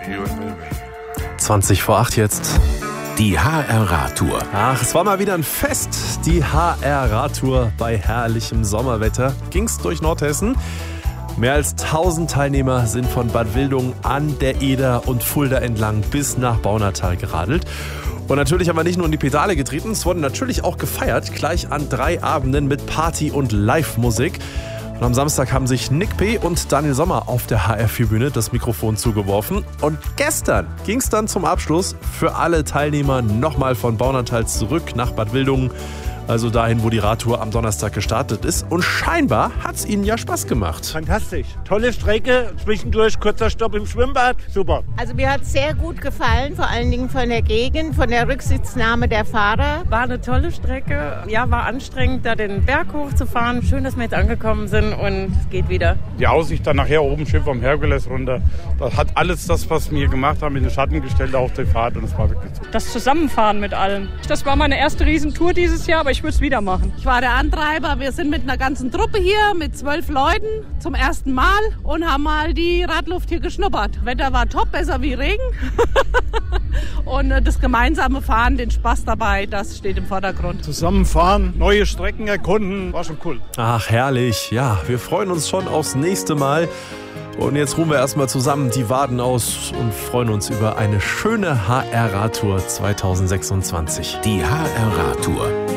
20 vor 8 jetzt. Die HR-Radtour. Ach, es war mal wieder ein Fest. Die HR-Radtour bei herrlichem Sommerwetter. Ging's durch Nordhessen. Mehr als 1000 Teilnehmer sind von Bad Wildungen an der Eder und Fulda entlang bis nach Baunatal geradelt. Und natürlich haben wir nicht nur in die Pedale getreten, es wurde natürlich auch gefeiert, gleich an 3 Abenden mit Party und Live-Musik. Und am Samstag haben sich Nick P. und Daniel Sommer auf der HR4-Bühne das Mikrofon zugeworfen. Und gestern ging es dann zum Abschluss für alle Teilnehmer nochmal von Baunatal zurück nach Bad Wildungen. Also dahin, wo die Radtour am Donnerstag gestartet ist. Und scheinbar hat es ihnen ja Spaß gemacht. Fantastisch. Tolle Strecke, zwischendurch kurzer Stopp im Schwimmbad. Super. Also mir hat es sehr gut gefallen, vor allen Dingen von der Gegend, von der Rücksitznahme der Fahrer. War eine tolle Strecke. Ja, war anstrengend, da den Berg hochzufahren. Schön, dass wir jetzt angekommen sind und es geht wieder. Die Aussicht dann nachher oben schön vom Herkules runter. Das hat alles das, was wir gemacht haben, in den Schatten gestellt auf der Fahrt. Und es war wirklich super. Das Zusammenfahren mit allen. Das war meine erste Riesentour dieses Jahr, aber ich würde es wieder machen. Ich war der Antreiber. Wir sind mit einer ganzen Truppe hier, mit 12 Leuten zum ersten Mal und haben mal die Radluft hier geschnuppert. Wetter war top, besser wie Regen. Und das gemeinsame Fahren, den Spaß dabei, das steht im Vordergrund. Zusammenfahren, neue Strecken erkunden, war schon cool. Ach, herrlich. Ja, wir freuen uns schon aufs nächste Mal. Und jetzt ruhen wir erstmal zusammen die Waden aus und freuen uns über eine schöne HR-Radtour 2026. Die HR-Radtour.